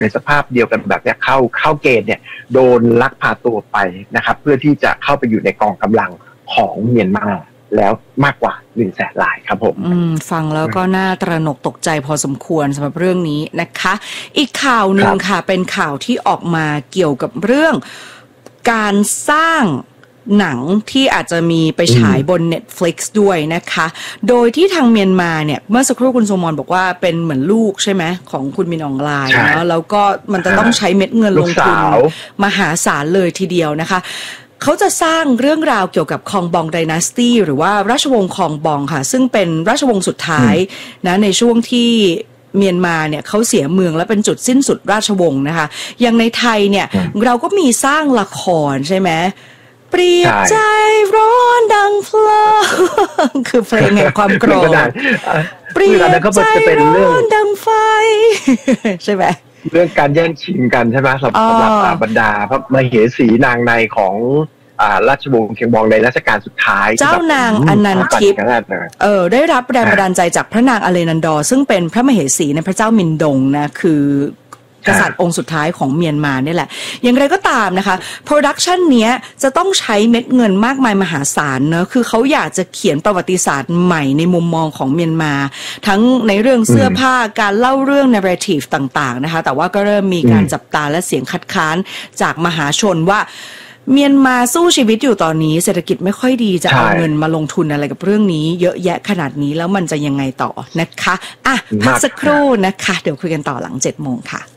ในสภาพเดียวกันแบบนี้เข้าเกณฑ์เนี่ยโดนลักพาตัวไปนะครับเพื่อที่จะเข้าไปอยู่ในกองกำลังของเมียนมาแล้วมากกว่า 100,000 รายครับผมฟังแล้วก็น่าตระหนกตกใจพอสมควรสำหรับเรื่องนี้นะคะอีกข่าวหนึ่งค่ะเป็นข่าวที่ออกมาเกี่ยวกับเรื่องการสร้างหนังที่อาจจะมีไปฉายบน Netflix ด้วยนะคะโดยที่ทางเมียนมาเนี่ยเมื่อสักครู่คุณโซมอนบอกว่าเป็นเหมือนลูกใช่ไหมของคุณมินอองไลน์เนาะแล้วก็มันจะต้องใช้เม็ดเงินลงทุนมหาศาลเลยทีเดียวนะคะเขาจะสร้างเรื่องราวเกี่ยวกับคองบองไดนาสตี้หรือว่าราชวงศ์คองบองค่ะซึ่งเป็นราชวงศ์สุดท้ายนะในช่วงที่เมียนมาเนี่ยเขาเสียเมืองและเป็นจุดสิ้นสุดราชวงศ์นะคะอย่างในไทยเนี่ยเราก็มีสร้างละครใช่ไหมเปรียบใจร้อนดังเพลิงคือเพลงแห่งความโกรธเปรียบใจร้อนดังไฟใช่ไหมเรื่องการแย่งชิงกันใช่ไหมสำหรับบรรดาพระมเหสีนางในของราชวงศ์เชียงบองในรัชกาลสุดท้ายเจ้านางอนันทิพย์ได้รับแรงบันดาลใจจากพระนางอเลนันดอร์ซึ่งเป็นพระมเหสีในพระเจ้ามินดงนะคือกษัตริย์องค์สุดท้ายของเมียนมาเนี่ยแหละอย่างไรก็ตามนะคะโปรดักชันเนี้ยจะต้องใช้เม็ดเงินมากมายมหาศาลเนอะคือเขาอยากจะเขียนประวัติศาสตร์ใหม่ในมุมมองของเมียนมาทั้งในเรื่องเสื้อผ้าการเล่าเรื่อง narrative ต่างๆนะคะแต่ว่าก็เริ่มมีการจับตาและเสียงคัดค้านจากมหาชนว่าเมียนมาสู้ชีวิตอยู่ตอนนี้เศรษฐกิจไม่ค่อยดีจะเอาเงินมาลงทุนอะไรกับเรื่องนี้เยอะแยะขนาดนี้แล้วมันจะยังไงต่อนะคะอ่ะพักสักครู่นะคะเดี๋ยวคุยกันต่อหลัง 7 โมงค่ะ